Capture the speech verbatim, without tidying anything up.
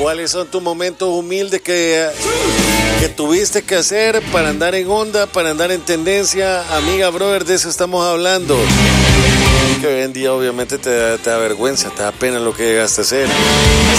¿Cuáles son tus momentos humildes que, que tuviste que hacer para andar en onda, para andar en tendencia? Amiga, brother, de eso estamos hablando. Que hoy en día obviamente te da, te da vergüenza, te da pena lo que llegaste a hacer.